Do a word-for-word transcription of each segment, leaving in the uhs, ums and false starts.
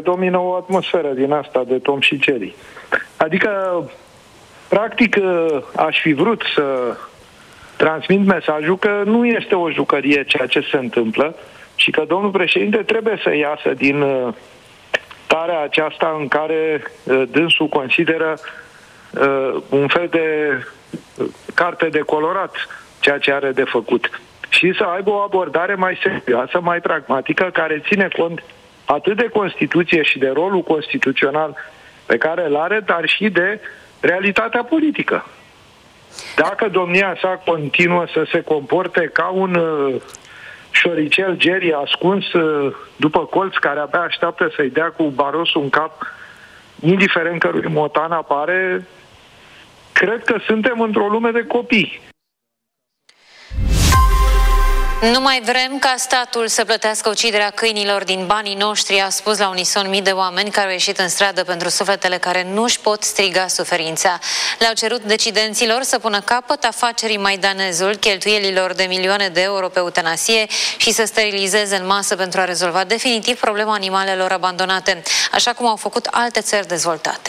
predomină o atmosferă din asta de Tom și Jerry. Adică, practic, aș fi vrut să transmit mesajul că nu este o jucărie ceea ce se întâmplă și că domnul președinte trebuie să iasă din starea aceasta în care dânsul consideră un fel de carte de colorat ceea ce are de făcut și să aibă o abordare mai serioasă, mai pragmatică, care ține cont atât de Constituție și de rolul constituțional pe care îl are, dar și de realitatea politică. Dacă domnia sa continuă să se comporte ca un uh, șoricel Jerry ascuns uh, după colț care abia așteaptă să-i dea cu barosul în cap, indiferent cărui motan apare, cred că suntem într-o lume de copii. Nu mai vrem ca statul să plătească uciderea câinilor din banii noștri, a spus la unison mii de oameni care au ieșit în stradă pentru sufletele care nu își pot striga suferința. Le-au cerut decidenților să pună capăt afacerii Maidanezul, cheltuielilor de milioane de euro pe eutanasie și să sterilizeze în masă pentru a rezolva definitiv problema animalelor abandonate, așa cum au făcut alte țări dezvoltate.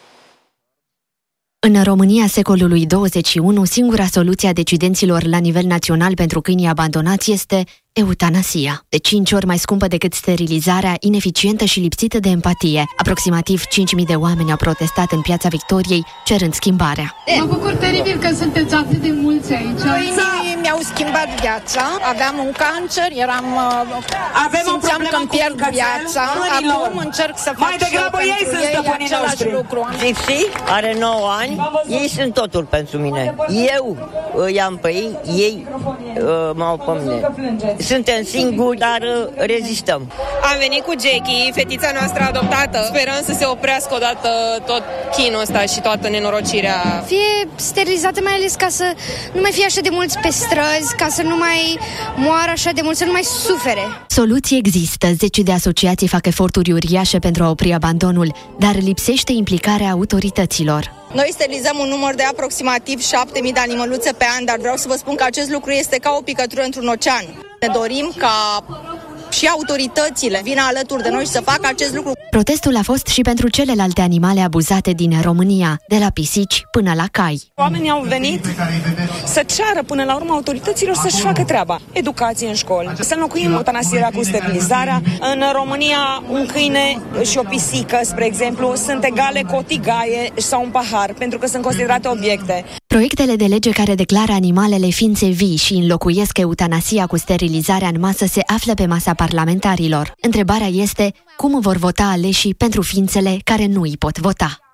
În România secolului douăzeci și unu, singura soluție a decidenților la nivel național pentru câinii abandonați este eutanasia. De cinci ori mai scumpă decât sterilizarea, ineficientă și lipsită de empatie. Aproximativ cinci mii de oameni au protestat în Piața Victoriei, cerând schimbarea. Mă bucur teribil că sunteți atât de mulți aici. Câinii mi-au schimbat viața. Aveam un cancer, eram... Avem simțeam că îmi pierd viața. Acum încerc să fac și eu pentru ei același lucru. Lipsi are nouă ani, ei sunt totul pentru mine. Eu îi am pe ei, ei uh, m-au pe mine. Suntem singuri, dar rezistăm. Am venit cu Jackie, fetița noastră adoptată. Sperăm să se oprească odată tot chinul ăsta și toată nenorocirea. Fie sterilizate, mai ales ca să nu mai fie așa de mulți pe străzi, ca să nu mai moară așa de mulți, să nu mai sufere. Soluții există. Zeci de asociații fac eforturi uriașe pentru a opri abandonul, dar lipsește implicarea autorităților. Noi sterilizăm un număr de aproximativ șapte mii de animăluțe pe an, dar vreau să vă spun că acest lucru este ca o picătură într-un ocean. Ne dorim ca și autoritățile vină alături de noi și să facă acest lucru. Protestul a fost și pentru celelalte animale abuzate din România, de la pisici până la cai. Oamenii au venit să ceară până la urmă autorităților să-și facă treaba. Educație în școli, să înlocuim eutanasierea cu sterilizarea. În România, un câine și o pisică, spre exemplu, sunt egale cu o tigaie sau un pahar, pentru că sunt considerate obiecte. Proiectele de lege care declară animalele ființe vii și înlocuiesc eutanasia cu sterilizarea în masă se află pe masa parlamentarilor. Întrebarea este cum vor vota aleșii pentru ființele care nu îi pot vota.